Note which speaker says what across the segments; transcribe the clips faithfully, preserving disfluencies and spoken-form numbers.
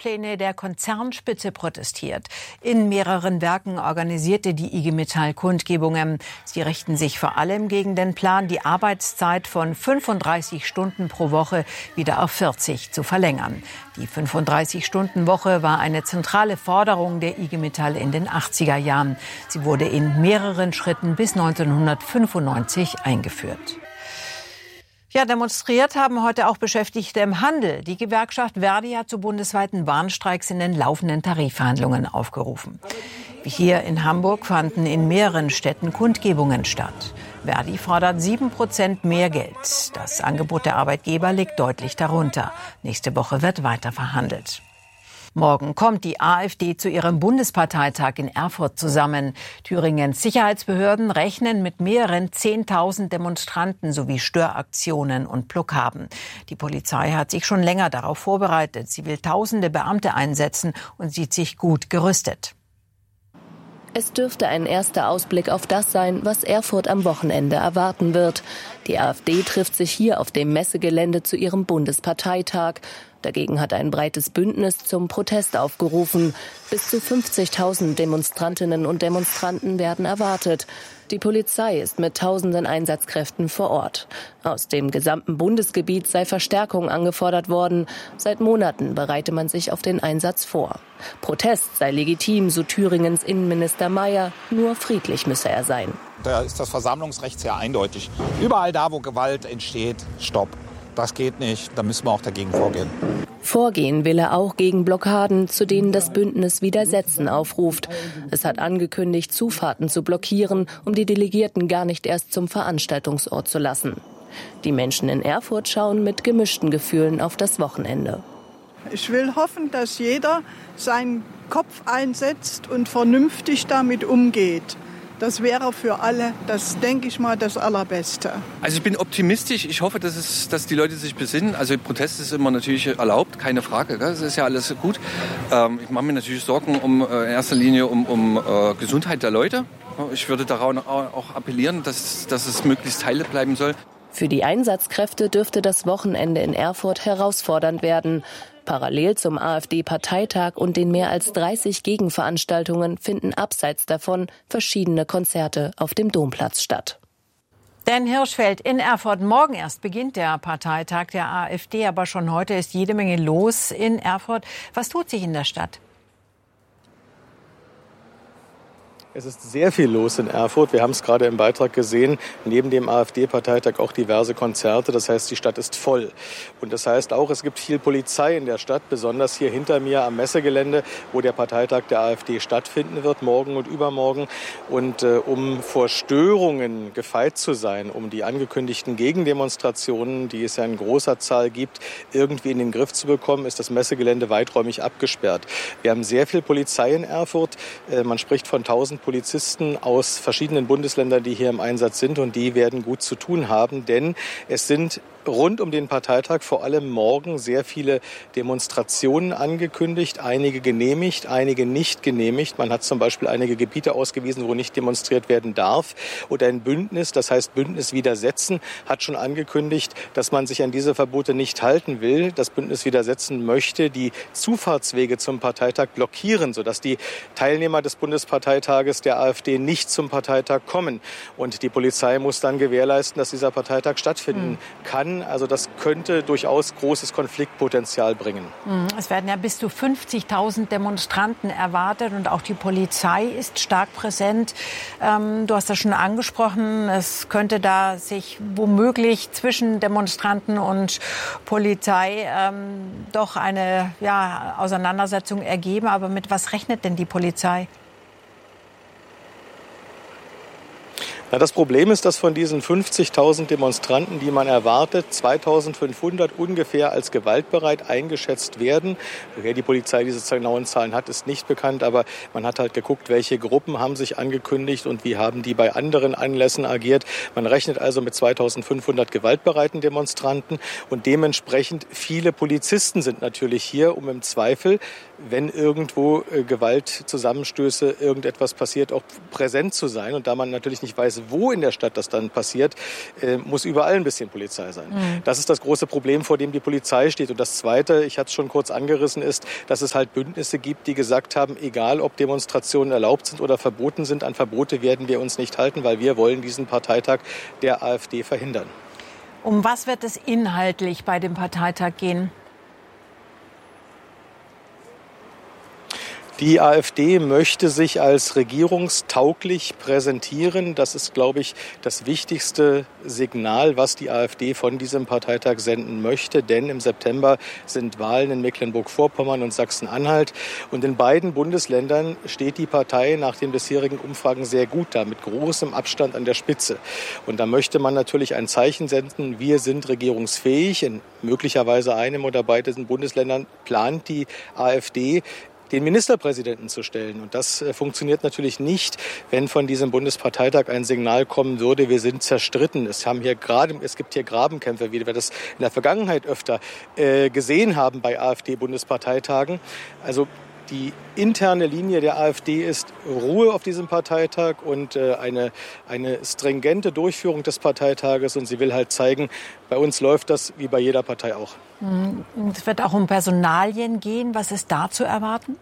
Speaker 1: Sparpläne der Konzernspitze protestiert. In mehreren Werken organisierte die I G Metall Kundgebungen. Sie richten sich vor allem gegen den Plan, die Arbeitszeit von fünfunddreißig Stunden pro Woche wieder auf vierzig zu verlängern. Die fünfunddreißig-Stunden-Woche war eine zentrale Forderung der I G Metall in den achtziger Jahren. Sie wurde in mehreren Schritten bis neunzehnhundertfünfundneunzig eingeführt. Ja, demonstriert haben heute auch Beschäftigte im Handel. Die Gewerkschaft Verdi hat zu bundesweiten Warnstreiks in den laufenden Tarifverhandlungen aufgerufen. Wie hier in Hamburg fanden in mehreren Städten Kundgebungen statt. Verdi fordert sieben Prozent mehr Geld. Das Angebot der Arbeitgeber liegt deutlich darunter. Nächste Woche wird weiter verhandelt. Morgen kommt die AfD zu ihrem Bundesparteitag in Erfurt zusammen. Thüringens Sicherheitsbehörden rechnen mit mehreren zehntausend Demonstranten sowie Störaktionen und Blockaden. Die Polizei hat sich schon länger darauf vorbereitet. Sie will tausende Beamte einsetzen und sieht sich gut gerüstet.
Speaker 2: Es dürfte ein erster Ausblick auf das sein, was Erfurt am Wochenende erwarten wird. Die AfD trifft sich hier auf dem Messegelände zu ihrem Bundesparteitag. Dagegen hat ein breites Bündnis zum Protest aufgerufen. Bis zu fünfzigtausend Demonstrantinnen und Demonstranten werden erwartet. Die Polizei ist mit tausenden Einsatzkräften vor Ort. Aus dem gesamten Bundesgebiet sei Verstärkung angefordert worden. Seit Monaten bereite man sich auf den Einsatz vor. Protest sei legitim, so Thüringens Innenminister Mayer. Nur friedlich müsse er sein.
Speaker 3: Da ist das Versammlungsrecht sehr eindeutig. Überall da, wo Gewalt entsteht, Stopp. Das geht nicht, da müssen wir auch dagegen vorgehen.
Speaker 2: Vorgehen will er auch gegen Blockaden, zu denen das Bündnis Widersetzen aufruft. Es hat angekündigt, Zufahrten zu blockieren, um die Delegierten gar nicht erst zum Veranstaltungsort zu lassen. Die Menschen in Erfurt schauen mit gemischten Gefühlen auf das Wochenende.
Speaker 4: Ich will hoffen, dass jeder seinen Kopf einsetzt und vernünftig damit umgeht. Das wäre für alle, das denke ich mal, das Allerbeste.
Speaker 5: Also ich bin optimistisch. Ich hoffe, dass, es, dass die Leute sich besinnen. Also Protest ist immer natürlich erlaubt, keine Frage. Gell? Das ist ja alles gut. Ähm, ich mache mir natürlich Sorgen um, äh, in erster Linie um, um äh, Gesundheit der Leute. Ich würde darauf auch appellieren, dass, dass es möglichst heile bleiben soll.
Speaker 2: Für die Einsatzkräfte dürfte das Wochenende in Erfurt herausfordernd werden. Parallel zum AfD-Parteitag und den mehr als dreißig Gegenveranstaltungen finden abseits davon verschiedene Konzerte auf dem Domplatz statt.
Speaker 1: Dan Hirschfeld in Erfurt. Morgen erst beginnt der Parteitag der AfD, aber schon heute ist jede Menge los in Erfurt. Was tut sich in der Stadt?
Speaker 6: Es ist sehr viel los in Erfurt. Wir haben es gerade im Beitrag gesehen. Neben dem AfD-Parteitag auch diverse Konzerte. Das heißt, die Stadt ist voll. Und das heißt auch, es gibt viel Polizei in der Stadt, besonders hier hinter mir am Messegelände, wo der Parteitag der AfD stattfinden wird, morgen und übermorgen. Und äh, um vor Störungen gefeit zu sein, um die angekündigten Gegendemonstrationen, die es ja in großer Zahl gibt, irgendwie in den Griff zu bekommen, ist das Messegelände weiträumig abgesperrt. Wir haben sehr viel Polizei in Erfurt. Äh, man spricht von tausend Polizisten aus verschiedenen Bundesländern, die hier im Einsatz sind, und die werden gut zu tun haben, denn es sind rund um den Parteitag vor allem morgen sehr viele Demonstrationen angekündigt, einige genehmigt, einige nicht genehmigt. Man hat zum Beispiel einige Gebiete ausgewiesen, wo nicht demonstriert werden darf. Und ein Bündnis, das heißt Bündnis Widersetzen, hat schon angekündigt, dass man sich an diese Verbote nicht halten will. Das Bündnis Widersetzen möchte die Zufahrtswege zum Parteitag blockieren, sodass die Teilnehmer des Bundesparteitages der AfD nicht zum Parteitag kommen. Und die Polizei muss dann gewährleisten, dass dieser Parteitag stattfinden mhm. kann. Also das könnte durchaus großes Konfliktpotenzial bringen.
Speaker 1: Es werden ja bis zu fünfzigtausend Demonstranten erwartet und auch die Polizei ist stark präsent. Ähm, du hast das schon angesprochen, es könnte da sich womöglich zwischen Demonstranten und Polizei ähm, doch eine ja, Auseinandersetzung ergeben. Aber mit was rechnet denn die Polizei?
Speaker 6: Na, das Problem ist, dass von diesen fünfzigtausend Demonstranten, die man erwartet, zweitausendfünfhundert ungefähr als gewaltbereit eingeschätzt werden. Woher die Polizei diese genauen Zahlen hat, ist nicht bekannt, aber man hat halt geguckt, welche Gruppen haben sich angekündigt und wie haben die bei anderen Anlässen agiert. Man rechnet also mit zweitausendfünfhundert gewaltbereiten Demonstranten und dementsprechend viele Polizisten sind natürlich hier, um im Zweifel, wenn irgendwo äh, Gewaltzusammenstöße, irgendetwas passiert, auch präsent zu sein. Und da man natürlich nicht weiß, ist, wo in der Stadt das dann passiert, äh, muss überall ein bisschen Polizei sein. Mhm. Das ist das große Problem, vor dem die Polizei steht. Und das Zweite, ich hatte es schon kurz angerissen, ist, dass es halt Bündnisse gibt, die gesagt haben, egal ob Demonstrationen erlaubt sind oder verboten sind, an Verbote werden wir uns nicht halten, weil wir wollen diesen Parteitag der AfD verhindern.
Speaker 1: Um was wird es inhaltlich bei dem Parteitag gehen?
Speaker 6: Die AfD möchte sich als regierungstauglich präsentieren. Das ist, glaube ich, das wichtigste Signal, was die AfD von diesem Parteitag senden möchte. Denn im September sind Wahlen in Mecklenburg-Vorpommern und Sachsen-Anhalt. Und in beiden Bundesländern steht die Partei nach den bisherigen Umfragen sehr gut da, mit großem Abstand an der Spitze. Und da möchte man natürlich ein Zeichen senden, wir sind regierungsfähig. In möglicherweise einem oder beiden Bundesländern plant die AfD, den Ministerpräsidenten zu stellen. Und das äh, funktioniert natürlich nicht, wenn von diesem Bundesparteitag ein Signal kommen würde, wir sind zerstritten. Es, haben hier grade, es gibt hier Grabenkämpfe, wie wir das in der Vergangenheit öfter äh, gesehen haben bei AfD-Bundesparteitagen. Also die interne Linie der AfD ist Ruhe auf diesem Parteitag und äh, eine, eine stringente Durchführung des Parteitages. Und sie will halt zeigen, bei uns läuft das wie bei jeder Partei auch.
Speaker 1: Es wird auch um Personalien gehen. Was ist da zu erwarten?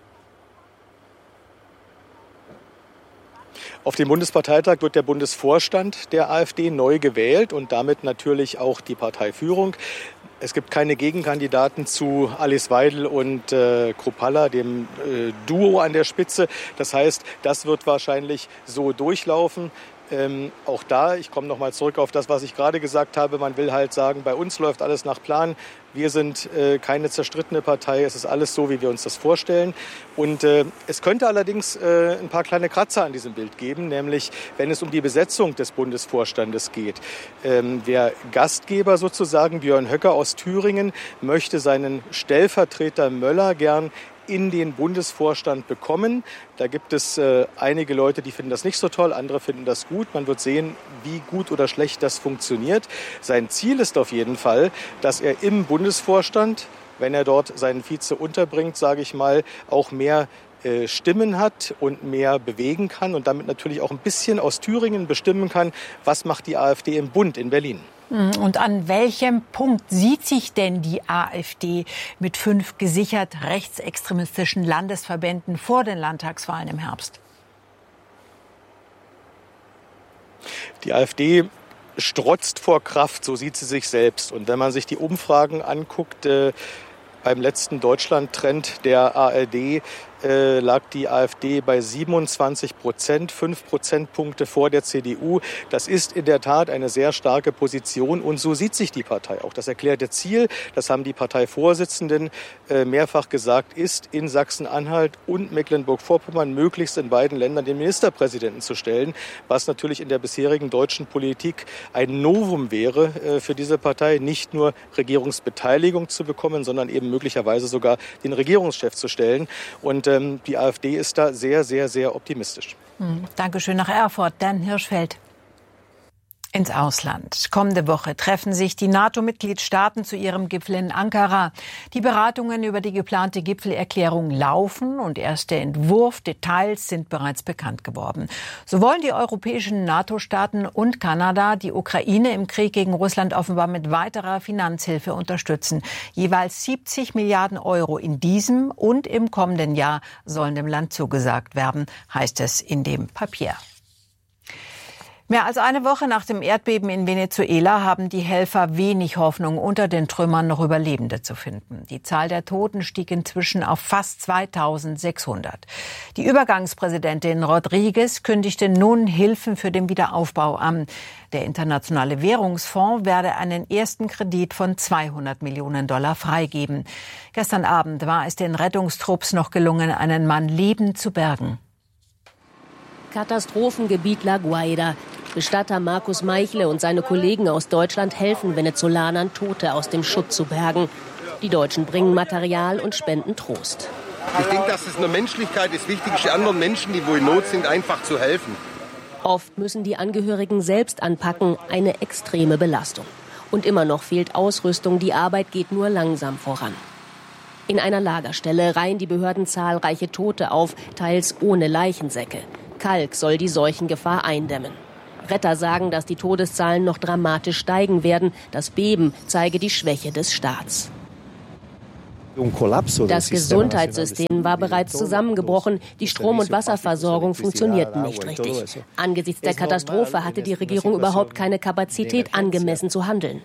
Speaker 6: Auf dem Bundesparteitag wird der Bundesvorstand der AfD neu gewählt und damit natürlich auch die Parteiführung. Es gibt keine Gegenkandidaten zu Alice Weidel und äh, Kruppalla, dem äh, Duo an der Spitze. Das heißt, das wird wahrscheinlich so durchlaufen. Ähm, auch da, ich komme noch mal zurück auf das, was ich gerade gesagt habe, man will halt sagen, bei uns läuft alles nach Plan. Wir sind äh, keine zerstrittene Partei, es ist alles so, wie wir uns das vorstellen. Und äh, es könnte allerdings äh, ein paar kleine Kratzer an diesem Bild geben, nämlich wenn es um die Besetzung des Bundesvorstandes geht. Ähm, der Gastgeber sozusagen, Björn Höcke aus Thüringen, möchte seinen Stellvertreter Möller gern in den Bundesvorstand bekommen. Da gibt es äh, einige Leute, die finden das nicht so toll, andere finden das gut. Man wird sehen, wie gut oder schlecht das funktioniert. Sein Ziel ist auf jeden Fall, dass er im Bundesvorstand, wenn er dort seinen Vize unterbringt, sage ich mal, auch mehr äh, Stimmen hat und mehr bewegen kann und damit natürlich auch ein bisschen aus Thüringen bestimmen kann, was macht die AfD im Bund in Berlin.
Speaker 1: Und an welchem Punkt sieht sich denn die AfD mit fünf gesichert rechtsextremistischen Landesverbänden vor den Landtagswahlen im Herbst?
Speaker 6: Die AfD strotzt vor Kraft, so sieht sie sich selbst. Und wenn man sich die Umfragen anguckt, äh, beim letzten Deutschland-Trend der A R D äh, lag die AfD bei siebenundzwanzig Prozent, fünf Prozentpunkte vor der C D U. Das ist in der Tat eine sehr starke Position und so sieht sich die Partei auch. Das erklärte Ziel, das haben die Parteivorsitzenden äh, mehrfach gesagt, ist in Sachsen-Anhalt und Mecklenburg-Vorpommern möglichst in beiden Ländern den Ministerpräsidenten zu stellen, was natürlich in der bisherigen deutschen Politik ein Novum wäre äh, für diese Partei, nicht nur Regierungsbeteiligung zu bekommen, sondern eben möglicherweise sogar den Regierungschef zu stellen. Und ähm, die AfD ist da sehr, sehr, sehr optimistisch.
Speaker 1: Mhm. Dankeschön nach Erfurt. Dan Hirschfeld. Ins Ausland. Kommende Woche treffen sich die NATO-Mitgliedstaaten zu ihrem Gipfel in Ankara. Die Beratungen über die geplante Gipfelerklärung laufen und erste Entwurfdetails sind bereits bekannt geworden. So wollen die europäischen NATO-Staaten und Kanada die Ukraine im Krieg gegen Russland offenbar mit weiterer Finanzhilfe unterstützen. Jeweils siebzig Milliarden Euro in diesem und im kommenden Jahr sollen dem Land zugesagt werden, heißt es in dem Papier. Mehr als eine Woche nach dem Erdbeben in Venezuela haben die Helfer wenig Hoffnung, unter den Trümmern noch Überlebende zu finden. Die Zahl der Toten stieg inzwischen auf fast zweitausendsechshundert. Die Übergangspräsidentin Rodriguez kündigte nun Hilfen für den Wiederaufbau an. Der Internationale Währungsfonds werde einen ersten Kredit von zweihundert Millionen Dollar freigeben. Gestern Abend war es den Rettungstrupps noch gelungen, einen Mann lebend zu bergen.
Speaker 2: Katastrophengebiet La Guaira. Bestatter Markus Meichle und seine Kollegen aus Deutschland helfen Venezolanern, Tote aus dem Schutt zu bergen. Die Deutschen bringen Material und spenden Trost.
Speaker 7: Ich denke, dass es eine Menschlichkeit ist, wichtig ist, anderen Menschen, die wo in Not sind, einfach zu helfen.
Speaker 2: Oft müssen die Angehörigen selbst anpacken, eine extreme Belastung. Und immer noch fehlt Ausrüstung, die Arbeit geht nur langsam voran. In einer Lagerstelle reihen die Behörden zahlreiche Tote auf, teils ohne Leichensäcke. Kalk soll die Seuchengefahr eindämmen. Retter sagen, dass die Todeszahlen noch dramatisch steigen werden. Das Beben zeige die Schwäche des Staats. Das Gesundheitssystem war bereits zusammengebrochen. Die Strom- und Wasserversorgung funktionierten nicht richtig. Angesichts der Katastrophe hatte die Regierung überhaupt keine Kapazität, angemessen zu handeln.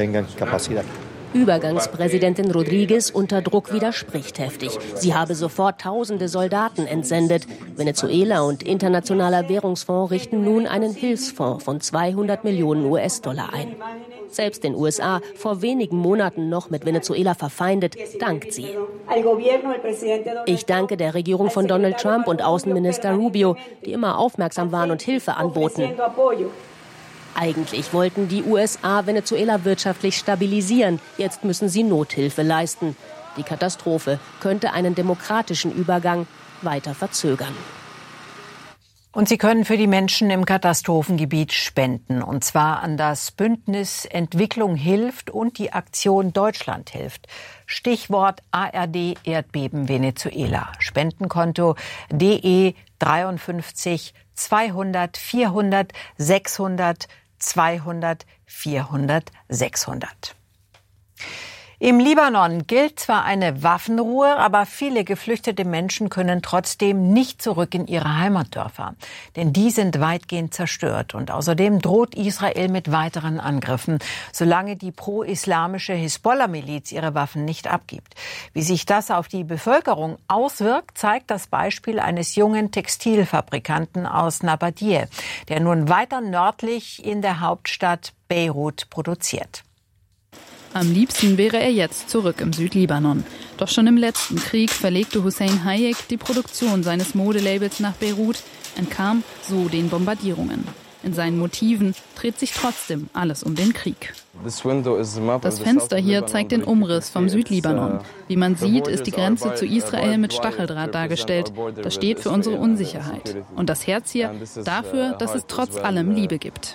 Speaker 2: Übergangspräsidentin Rodriguez unter Druck widerspricht heftig. Sie habe sofort tausende Soldaten entsendet. Venezuela und Internationaler Währungsfonds richten nun einen Hilfsfonds von zweihundert Millionen U S-Dollar ein. Selbst den U S A, vor wenigen Monaten noch mit Venezuela verfeindet, dankt sie. Ich danke der Regierung von Donald Trump und Außenminister Rubio, die immer aufmerksam waren und Hilfe anboten. Eigentlich wollten die U S A Venezuela wirtschaftlich stabilisieren. Jetzt müssen sie Nothilfe leisten. Die Katastrophe könnte einen demokratischen Übergang weiter verzögern.
Speaker 1: Und Sie können für die Menschen im Katastrophengebiet spenden. Und zwar an das Bündnis Entwicklung hilft und die Aktion Deutschland hilft. Stichwort A R D Erdbeben Venezuela. Spendenkonto D E dreiundfünfzig zweihundert vierhundert sechshundert zweihundert vierhundert sechshundert. Im Libanon gilt zwar eine Waffenruhe, aber viele geflüchtete Menschen können trotzdem nicht zurück in ihre Heimatdörfer. Denn die sind weitgehend zerstört. Und außerdem droht Israel mit weiteren Angriffen, solange die pro-islamische Hisbollah-Miliz ihre Waffen nicht abgibt. Wie sich das auf die Bevölkerung auswirkt, zeigt das Beispiel eines jungen Textilfabrikanten aus Nabatie, der nun weiter nördlich in der Hauptstadt Beirut produziert.
Speaker 8: Am liebsten wäre er jetzt zurück im Südlibanon. Doch schon im letzten Krieg verlegte Hussein Hayek die Produktion seines Modelabels nach Beirut, entkam so den Bombardierungen. In seinen Motiven dreht sich trotzdem alles um den Krieg. Das Fenster hier zeigt den Umriss vom Südlibanon. Wie man sieht, ist die Grenze zu Israel mit Stacheldraht dargestellt. Das steht für unsere Unsicherheit. Und das Herz hier dafür, dass es trotz allem Liebe gibt.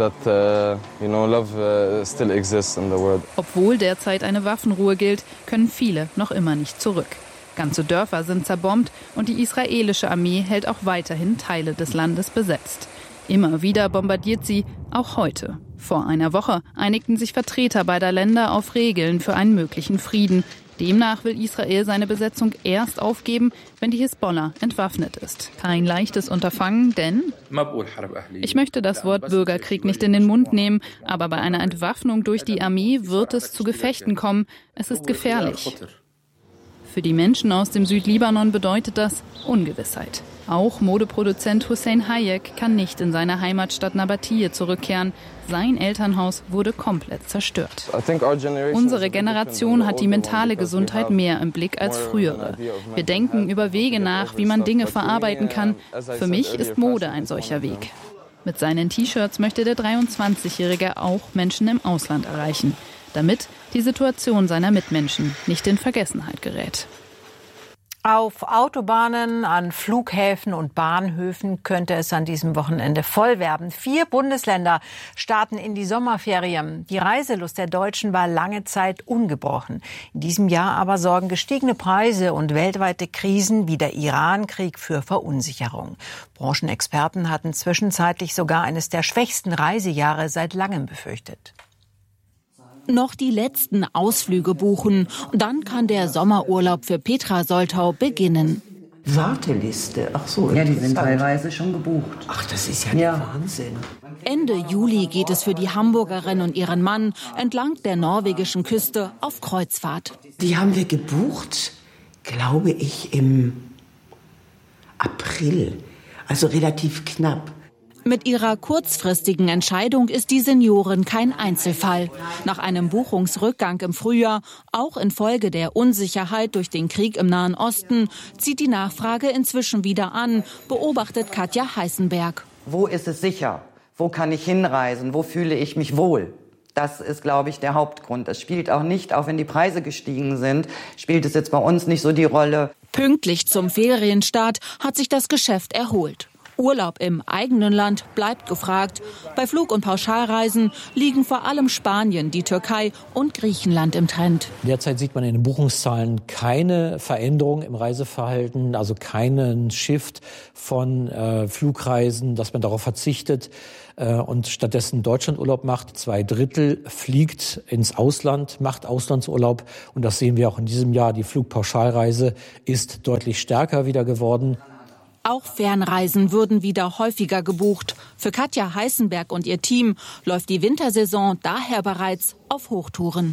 Speaker 8: Obwohl derzeit eine Waffenruhe gilt, können viele noch immer nicht zurück. Ganze Dörfer sind zerbombt und die israelische Armee hält auch weiterhin Teile des Landes besetzt. Immer wieder bombardiert sie, auch heute. Vor einer Woche einigten sich Vertreter beider Länder auf Regeln für einen möglichen Frieden. Demnach will Israel seine Besetzung erst aufgeben, wenn die Hisbollah entwaffnet ist. Kein leichtes Unterfangen, denn ich möchte das Wort Bürgerkrieg nicht in den Mund nehmen, aber bei einer Entwaffnung durch die Armee wird es zu Gefechten kommen. Es ist gefährlich. Für die Menschen aus dem Südlibanon bedeutet das Ungewissheit. Auch Modeproduzent Hussein Hayek kann nicht in seine Heimatstadt Nabatie zurückkehren. Sein Elternhaus wurde komplett zerstört. Unsere Generation hat die mentale Gesundheit mehr im Blick als frühere. Wir denken über Wege nach, wie man Dinge verarbeiten kann. Für mich ist Mode ein solcher Weg. Mit seinen T-Shirts möchte der dreiundzwanzigjährige auch Menschen im Ausland erreichen, damit die Situation seiner Mitmenschen nicht in Vergessenheit gerät.
Speaker 1: Auf Autobahnen, an Flughäfen und Bahnhöfen könnte es an diesem Wochenende voll werden. Vier Bundesländer starten in die Sommerferien. Die Reiselust der Deutschen war lange Zeit ungebrochen. In diesem Jahr aber sorgen gestiegene Preise und weltweite Krisen wie der Iran-Krieg für Verunsicherung. Branchenexperten hatten zwischenzeitlich sogar eines der schwächsten Reisejahre seit langem befürchtet.
Speaker 9: Noch die letzten Ausflüge buchen. Dann kann der Sommerurlaub für Petra Soltau beginnen.
Speaker 10: Warteliste, ach so. Ja, die sind teilweise schon gebucht.
Speaker 9: Ach, das ist ja, ja. der Wahnsinn. Ende Juli geht es für die Hamburgerin und ihren Mann entlang der norwegischen Küste auf Kreuzfahrt.
Speaker 10: Die haben wir gebucht, glaube ich, im April. Also relativ knapp.
Speaker 9: Mit ihrer kurzfristigen Entscheidung ist die Seniorin kein Einzelfall. Nach einem Buchungsrückgang im Frühjahr, auch infolge der Unsicherheit durch den Krieg im Nahen Osten, zieht die Nachfrage inzwischen wieder an, beobachtet Katja Heißenberg.
Speaker 11: Wo ist es sicher? Wo kann ich hinreisen? Wo fühle ich mich wohl? Das ist, glaube ich, der Hauptgrund. Es spielt auch nicht, auch wenn die Preise gestiegen sind, spielt es jetzt bei uns nicht so die Rolle.
Speaker 9: Pünktlich zum Ferienstart hat sich das Geschäft erholt. Urlaub im eigenen Land bleibt gefragt. Bei Flug- und Pauschalreisen liegen vor allem Spanien, die Türkei und Griechenland im Trend.
Speaker 12: Derzeit sieht man in den Buchungszahlen keine Veränderung im Reiseverhalten, also keinen Shift von äh, Flugreisen, dass man darauf verzichtet äh, und stattdessen Deutschlandurlaub macht. Zwei Drittel fliegt ins Ausland, macht Auslandsurlaub und das sehen wir auch in diesem Jahr. Die Flugpauschalreise ist deutlich stärker wieder geworden.
Speaker 9: Auch Fernreisen würden wieder häufiger gebucht. Für Katja Heißenberg und ihr Team läuft die Wintersaison daher bereits auf Hochtouren.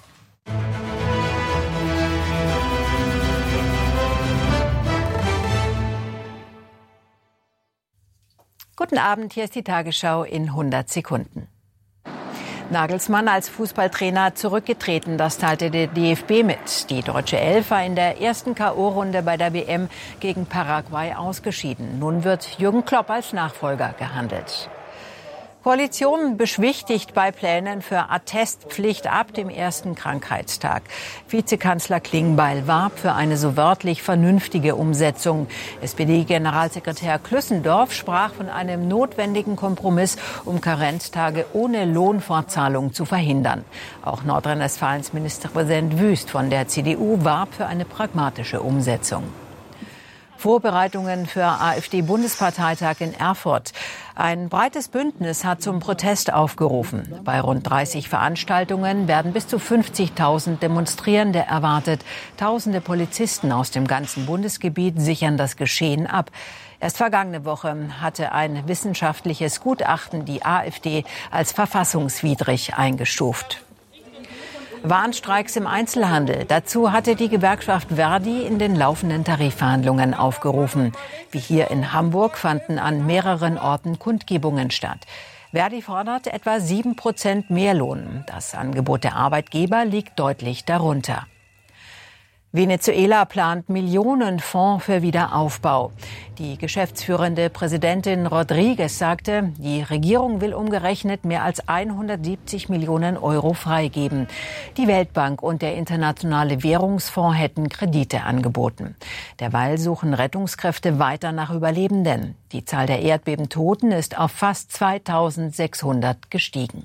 Speaker 1: Guten Abend, hier ist die Tagesschau in hundert Sekunden. Nagelsmann als Fußballtrainer zurückgetreten, das teilte der D F B mit. Die deutsche Elf war in der ersten K O-Runde bei der W M gegen Paraguay ausgeschieden. Nun wird Jürgen Klopp als Nachfolger gehandelt. Koalition beschwichtigt bei Plänen für Attestpflicht ab dem ersten Krankheitstag. Vizekanzler Klingbeil warb für eine so wörtlich vernünftige Umsetzung. S P D-Generalsekretär Klüssendorf sprach von einem notwendigen Kompromiss, um Karenztage ohne Lohnfortzahlung zu verhindern. Auch Nordrhein-Westfalens Ministerpräsident Wüst von der C D U warb für eine pragmatische Umsetzung. Vorbereitungen für AfD-Bundesparteitag in Erfurt. Ein breites Bündnis hat zum Protest aufgerufen. Bei rund dreißig Veranstaltungen werden bis zu fünfzigtausend Demonstrierende erwartet. Tausende Polizisten aus dem ganzen Bundesgebiet sichern das Geschehen ab. Erst vergangene Woche hatte ein wissenschaftliches Gutachten die AfD als verfassungswidrig eingestuft. Warnstreiks im Einzelhandel. Dazu hatte die Gewerkschaft Verdi in den laufenden Tarifverhandlungen aufgerufen. Wie hier in Hamburg fanden an mehreren Orten Kundgebungen statt. Verdi fordert etwa sieben Prozent mehr Lohn. Das Angebot der Arbeitgeber liegt deutlich darunter. Venezuela plant Millionenfonds für Wiederaufbau. Die geschäftsführende Präsidentin Rodriguez sagte, die Regierung will umgerechnet mehr als hundertsiebzig Millionen Euro freigeben. Die Weltbank und der Internationale Währungsfonds hätten Kredite angeboten. Derweil suchen Rettungskräfte weiter nach Überlebenden. Die Zahl der Erdbebentoten ist auf fast zweitausendsechshundert gestiegen.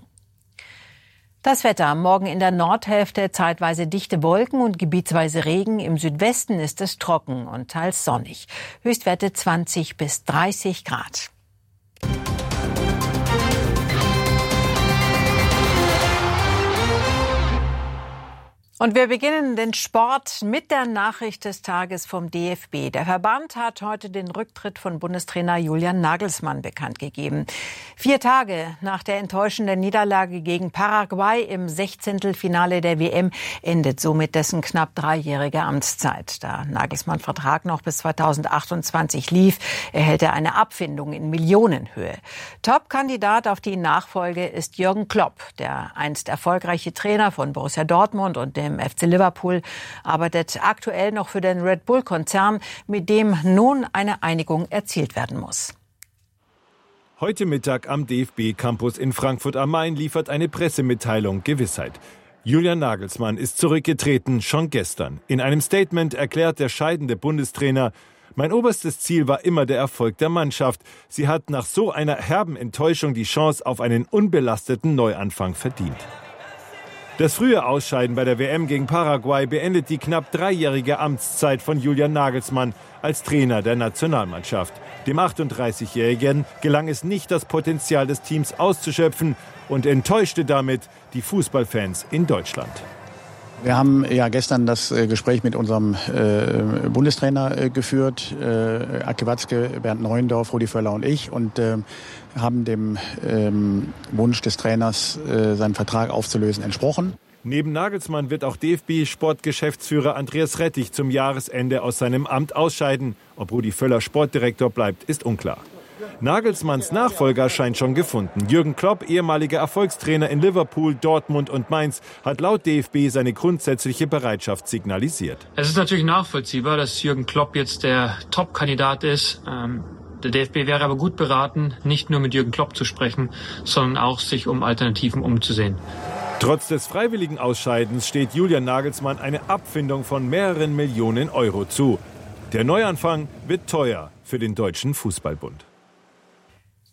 Speaker 1: Das Wetter. Morgen in der Nordhälfte zeitweise dichte Wolken und gebietsweise Regen. Im Südwesten ist es trocken und teils sonnig. Höchstwerte zwanzig bis dreißig Grad. Und wir beginnen den Sport mit der Nachricht des Tages vom D F B. Der Verband hat heute den Rücktritt von Bundestrainer Julian Nagelsmann bekannt gegeben. Vier Tage nach der enttäuschenden Niederlage gegen Paraguay im Sechzehntelfinale der W M endet somit dessen knapp dreijährige Amtszeit. Da Nagelsmann Vertrag noch bis zweitausendachtundzwanzig lief, erhält er eine Abfindung in Millionenhöhe. Top-Kandidat auf die Nachfolge ist Jürgen Klopp, der einst erfolgreiche Trainer von Borussia Dortmund und der im F C Liverpool, arbeitet aktuell noch für den Red Bull-Konzern, mit dem nun eine Einigung erzielt werden muss.
Speaker 13: Heute Mittag am D F B-Campus in Frankfurt am Main liefert eine Pressemitteilung Gewissheit. Julian Nagelsmann ist zurückgetreten, schon gestern. In einem Statement erklärt der scheidende Bundestrainer: Mein oberstes Ziel war immer der Erfolg der Mannschaft. Sie hat nach so einer herben Enttäuschung die Chance auf einen unbelasteten Neuanfang verdient. Das frühe Ausscheiden bei der W M gegen Paraguay beendet die knapp dreijährige Amtszeit von Julian Nagelsmann als Trainer der Nationalmannschaft. Dem achtunddreißigjährigen gelang es nicht, das Potenzial des Teams auszuschöpfen und enttäuschte damit die Fußballfans in Deutschland.
Speaker 14: Wir haben ja gestern das Gespräch mit unserem äh, Bundestrainer äh, geführt, äh, Ake Watzke, Bernd Neuendorf, Rudi Völler und ich, und äh, haben dem ähm, Wunsch des Trainers, äh, seinen Vertrag aufzulösen, entsprochen.
Speaker 13: Neben Nagelsmann wird auch D F B-Sportgeschäftsführer Andreas Rettich zum Jahresende aus seinem Amt ausscheiden. Ob Rudi Völler Sportdirektor bleibt, ist unklar. Nagelsmanns Nachfolger scheint schon gefunden. Jürgen Klopp, ehemaliger Erfolgstrainer in Liverpool, Dortmund und Mainz, hat laut D F B seine grundsätzliche Bereitschaft signalisiert.
Speaker 15: Es ist natürlich nachvollziehbar, dass Jürgen Klopp jetzt der Top-Kandidat ist. Ähm, der D F B wäre aber gut beraten, nicht nur mit Jürgen Klopp zu sprechen, sondern auch sich um Alternativen umzusehen.
Speaker 13: Trotz des freiwilligen Ausscheidens steht Julian Nagelsmann eine Abfindung von mehreren Millionen Euro zu. Der Neuanfang wird teuer für den Deutschen Fußballbund.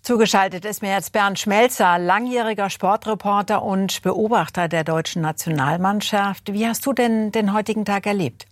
Speaker 1: Zugeschaltet ist mir jetzt Bernd Schmelzer, langjähriger Sportreporter und Beobachter der deutschen Nationalmannschaft. Wie hast du denn den heutigen Tag erlebt?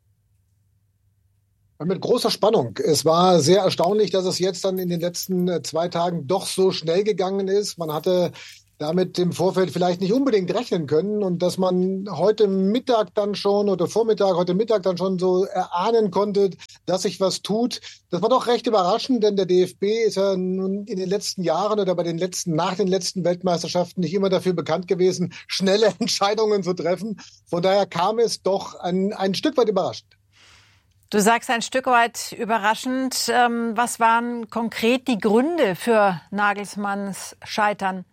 Speaker 16: Mit großer Spannung. Es war sehr erstaunlich, dass es jetzt dann in den letzten zwei Tagen doch so schnell gegangen ist. Man hatte damit im Vorfeld vielleicht nicht unbedingt rechnen können und dass man heute Mittag dann schon oder Vormittag, heute Mittag dann schon so erahnen konnte, dass sich was tut. Das war doch recht überraschend, denn der D F B ist ja nun in den letzten Jahren oder bei den letzten, nach den letzten Weltmeisterschaften nicht immer dafür bekannt gewesen, schnelle Entscheidungen zu treffen. Von daher kam es doch ein, ein Stück weit überraschend.
Speaker 1: Du sagst ein Stück weit überraschend. Was waren konkret die Gründe für Nagelsmanns Scheitern?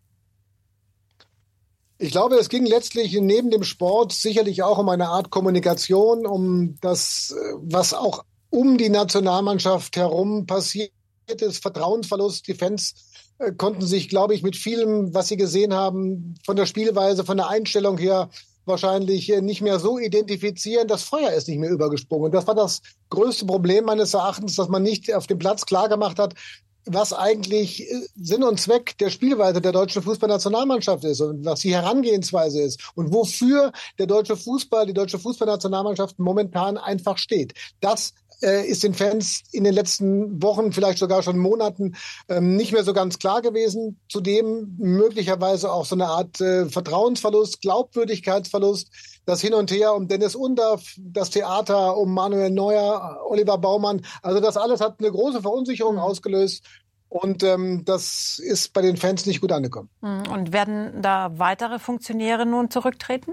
Speaker 16: Ich glaube, es ging letztlich neben dem Sport sicherlich auch um eine Art Kommunikation, um das, was auch um die Nationalmannschaft herum passiert ist, Vertrauensverlust. Die Fans konnten sich, glaube ich, mit vielem, was sie gesehen haben, von der Spielweise, von der Einstellung her wahrscheinlich nicht mehr so identifizieren. Das Feuer ist nicht mehr übergesprungen. Und das war das größte Problem meines Erachtens, dass man nicht auf dem Platz klargemacht hat, was eigentlich Sinn und Zweck der Spielweise der deutschen Fußballnationalmannschaft ist und was die Herangehensweise ist und wofür der deutsche Fußball, die deutsche Fußballnationalmannschaft momentan einfach steht. Das äh, ist den Fans in den letzten Wochen, vielleicht sogar schon Monaten ähm, nicht mehr so ganz klar gewesen. Zudem möglicherweise auch so eine Art äh, Vertrauensverlust, Glaubwürdigkeitsverlust. Das Hin und Her um Dennis Undaff, das Theater um Manuel Neuer, Oliver Baumann. Also das alles hat eine große Verunsicherung ausgelöst. Und ähm, das ist bei den Fans nicht gut angekommen.
Speaker 1: Und werden da weitere Funktionäre nun zurücktreten?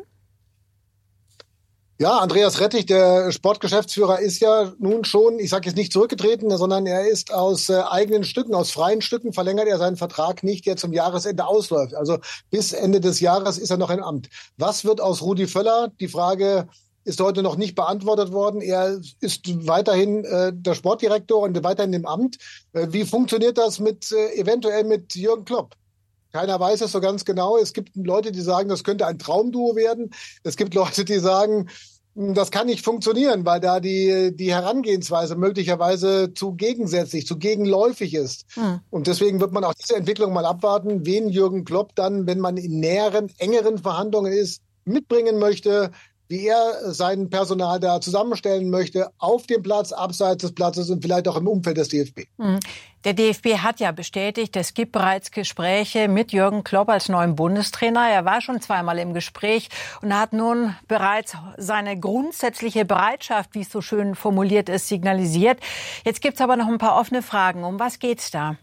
Speaker 16: Ja, Andreas Rettig, der Sportgeschäftsführer, ist ja nun schon, ich sage jetzt nicht zurückgetreten, sondern er ist aus äh, eigenen Stücken, aus freien Stücken verlängert er seinen Vertrag nicht, der zum Jahresende ausläuft. Also bis Ende des Jahres ist er noch im Amt. Was wird aus Rudi Völler? Die Frage ist heute noch nicht beantwortet worden. Er ist weiterhin äh, der Sportdirektor und weiterhin im Amt. Äh, wie funktioniert das mit äh, eventuell mit Jürgen Klopp? Keiner weiß es so ganz genau. Es gibt Leute, die sagen, das könnte ein Traumduo werden. Es gibt Leute, die sagen, das kann nicht funktionieren, weil da die, die Herangehensweise möglicherweise zu gegensätzlich, zu gegenläufig ist. Hm. Und deswegen wird man auch diese Entwicklung mal abwarten, wen Jürgen Klopp dann, wenn man in näheren, engeren Verhandlungen ist, mitbringen möchte, wie er sein Personal da zusammenstellen möchte, auf dem Platz, abseits des Platzes und vielleicht auch im Umfeld des D F B.
Speaker 1: Der D F B hat ja bestätigt, es gibt bereits Gespräche mit Jürgen Klopp als neuem Bundestrainer. Er war schon zweimal im Gespräch und hat nun bereits seine grundsätzliche Bereitschaft, wie es so schön formuliert ist, signalisiert. Jetzt gibt es aber noch ein paar offene Fragen. Um was geht's da?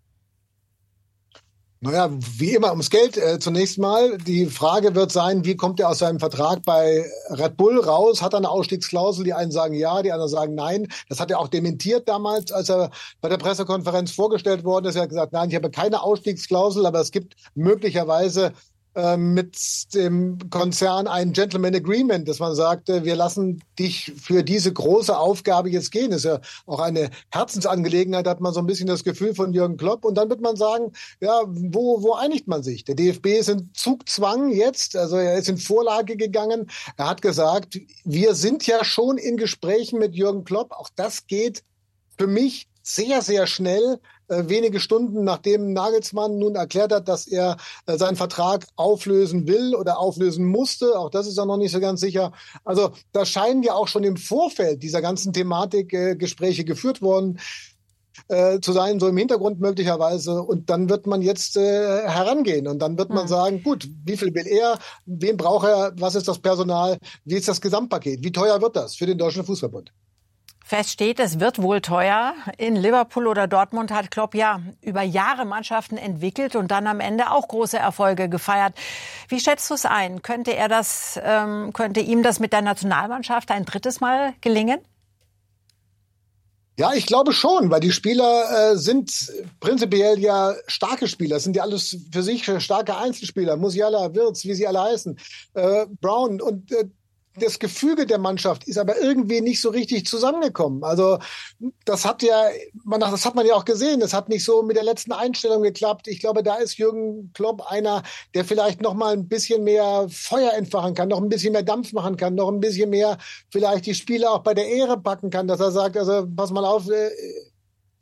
Speaker 16: Naja, wie immer ums Geld äh, zunächst mal. Die Frage wird sein, wie kommt er aus seinem Vertrag bei Red Bull raus? Hat er eine Ausstiegsklausel? Die einen sagen ja, die anderen sagen nein. Das hat er auch dementiert damals, als er bei der Pressekonferenz vorgestellt worden ist. Er hat gesagt, nein, ich habe keine Ausstiegsklausel, aber es gibt möglicherweise äh, mit dem Konzern ein Gentleman Agreement, dass man sagt, äh, wir lassen dich für diese große Aufgabe jetzt gehen. Das ist ja auch eine Herzensangelegenheit, hat man so ein bisschen das Gefühl von Jürgen Klopp. Und dann wird man sagen, ja, wo, wo einigt man sich? Der D F B ist in Zugzwang jetzt, also er ist in Vorlage gegangen. Er hat gesagt, wir sind ja schon in Gesprächen mit Jürgen Klopp. Auch das geht für mich sehr, sehr schnell, äh, wenige Stunden nachdem Nagelsmann nun erklärt hat, dass er äh, seinen Vertrag auflösen will oder auflösen musste. Auch das ist ja noch nicht so ganz sicher. Also da scheinen ja auch schon im Vorfeld dieser ganzen Thematik äh, Gespräche geführt worden äh, zu sein, so im Hintergrund möglicherweise. Und dann wird man jetzt äh, herangehen und dann wird man mhm. sagen, gut, wie viel will er, wen braucht er, was ist das Personal, wie ist das Gesamtpaket, wie teuer wird das für den Deutschen Fußballbund?
Speaker 1: Fest steht, es wird wohl teuer. In Liverpool oder Dortmund hat Klopp ja über Jahre Mannschaften entwickelt und dann am Ende auch große Erfolge gefeiert. Wie schätzt du es ein? Könnte er das, ähm, könnte ihm das mit der Nationalmannschaft ein drittes Mal gelingen?
Speaker 16: Ja, ich glaube schon, weil die Spieler äh, sind prinzipiell ja starke Spieler, sind ja alles für sich starke Einzelspieler. Musiala, Wirtz, wie sie alle heißen, äh, Brown und äh, das Gefüge der Mannschaft ist aber irgendwie nicht so richtig zusammengekommen. Also das hat ja, man, das hat man ja auch gesehen. Das hat nicht so mit der letzten Einstellung geklappt. Ich glaube, da ist Jürgen Klopp einer, der vielleicht noch mal ein bisschen mehr Feuer entfachen kann, noch ein bisschen mehr Dampf machen kann, noch ein bisschen mehr vielleicht die Spieler auch bei der Ehre packen kann, dass er sagt, also pass mal auf,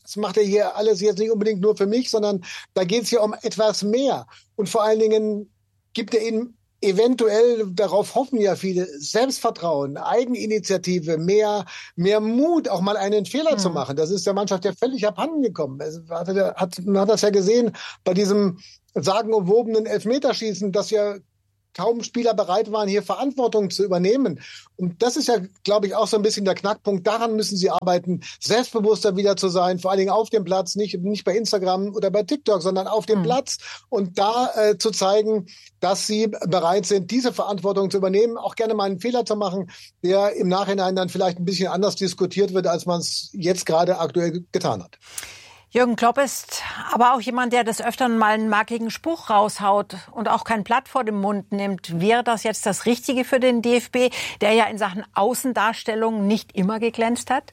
Speaker 16: das macht er hier alles jetzt nicht unbedingt nur für mich, sondern da geht es ja um etwas mehr. Und vor allen Dingen gibt er ihnen eventuell, darauf hoffen ja viele, Selbstvertrauen, Eigeninitiative, mehr, mehr Mut, auch mal einen Fehler mhm. zu machen. Das ist der Mannschaft ja völlig abhanden gekommen. Hat, hat, man hat das ja gesehen bei diesem sagenumwobenen Elfmeterschießen, dass ja kaum Spieler bereit waren, hier Verantwortung zu übernehmen. Und das ist ja, glaube ich, auch so ein bisschen der Knackpunkt. Daran müssen sie arbeiten, selbstbewusster wieder zu sein, vor allen Dingen auf dem Platz, nicht, nicht bei Instagram oder bei TikTok, sondern auf dem mhm. Platz und da äh, zu zeigen, dass sie bereit sind, diese Verantwortung zu übernehmen, auch gerne mal einen Fehler zu machen, der im Nachhinein dann vielleicht ein bisschen anders diskutiert wird, als man es jetzt gerade aktuell getan hat.
Speaker 1: Jürgen Klopp ist aber auch jemand, der des Öfteren mal einen markigen Spruch raushaut und auch kein Blatt vor den Mund nimmt. Wäre das jetzt das Richtige für den D F B, der ja in Sachen Außendarstellung nicht immer geglänzt hat?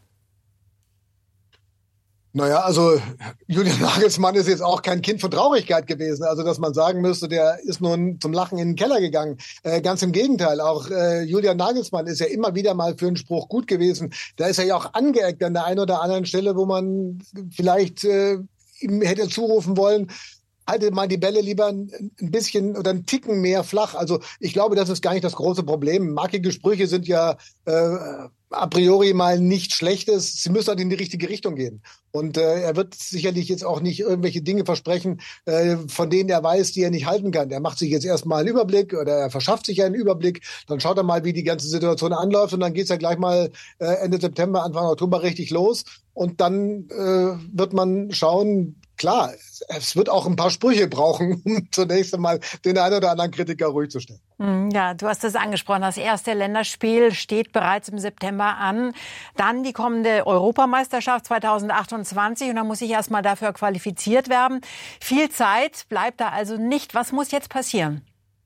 Speaker 16: Naja, also Julian Nagelsmann ist jetzt auch kein Kind von Traurigkeit gewesen. Also dass man sagen müsste, der ist nun zum Lachen in den Keller gegangen. Äh, ganz im Gegenteil, auch äh, Julian Nagelsmann ist ja immer wieder mal für einen Spruch gut gewesen. Da ist er ja auch angeeckt an der einen oder anderen Stelle, wo man vielleicht äh, ihm hätte zurufen wollen, halte mal die Bälle lieber ein bisschen oder einen Ticken mehr flach. Also ich glaube, das ist gar nicht das große Problem. Markige Sprüche sind ja äh, a priori mal nichts Schlechtes. Sie müssen halt in die richtige Richtung gehen. Und äh, er wird sicherlich jetzt auch nicht irgendwelche Dinge versprechen, äh, von denen er weiß, die er nicht halten kann. Er macht sich jetzt erstmal einen Überblick oder er verschafft sich einen Überblick. Dann schaut er mal, wie die ganze Situation anläuft. Und dann geht's ja gleich mal äh, Ende September, Anfang Oktober richtig los. Und dann äh, wird man schauen, klar, es wird auch ein paar Sprüche brauchen, um zunächst einmal den einen oder anderen Kritiker ruhig zu stellen.
Speaker 1: Ja, du hast es angesprochen. Das erste Länderspiel steht bereits im September an. Dann die kommende Europameisterschaft zweitausendachtundzwanzig. Und dann muss ich erst mal dafür qualifiziert werden. Viel Zeit bleibt da also nicht. Was muss jetzt passieren?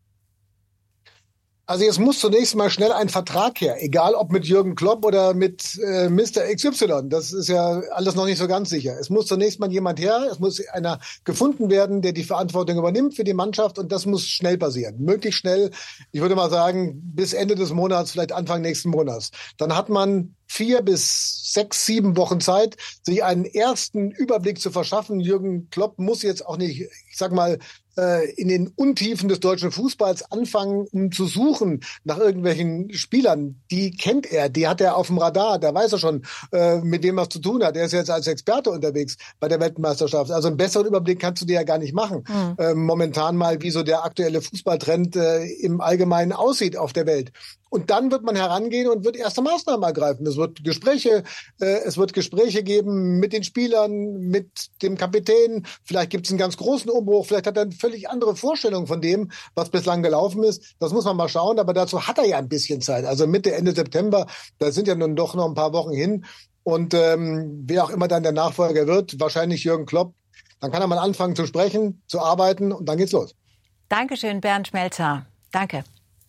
Speaker 16: Also jetzt muss zunächst mal schnell ein Vertrag her, egal ob mit Jürgen Klopp oder mit äh, Mister X Y. Das ist ja alles noch nicht so ganz sicher. Es muss zunächst mal jemand her, es muss einer gefunden werden, der die Verantwortung übernimmt für die Mannschaft und das muss schnell passieren. Möglichst schnell, ich würde mal sagen, bis Ende des Monats, vielleicht Anfang nächsten Monats. Dann hat man vier bis sechs, sieben Wochen Zeit, sich einen ersten Überblick zu verschaffen. Jürgen Klopp muss jetzt auch nicht, ich sag mal, in den Untiefen des deutschen Fußballs anfangen, um zu suchen nach irgendwelchen Spielern. Die kennt er, die hat er auf dem Radar, da weiß er schon, mit wem er es zu tun hat. Er ist jetzt als Experte unterwegs bei der Weltmeisterschaft. Also einen besseren Überblick kannst du dir ja gar nicht machen. Mhm. Momentan mal, wie so der aktuelle Fußballtrend im Allgemeinen aussieht auf der Welt. Und dann wird man herangehen und wird erste Maßnahmen ergreifen. Es wird Gespräche, äh, es wird Gespräche geben mit den Spielern, mit dem Kapitän. Vielleicht gibt es einen ganz großen Umbruch. Vielleicht hat er eine völlig andere Vorstellung von dem, was bislang gelaufen ist. Das muss man mal schauen. Aber dazu hat er ja ein bisschen Zeit. Also Mitte, Ende September, da sind ja nun doch noch ein paar Wochen hin. Und ähm, wer auch immer dann der Nachfolger wird, wahrscheinlich Jürgen Klopp, dann kann er mal anfangen zu sprechen, zu arbeiten und dann geht's los.
Speaker 1: Dankeschön, Bernd Schmelzer. Danke.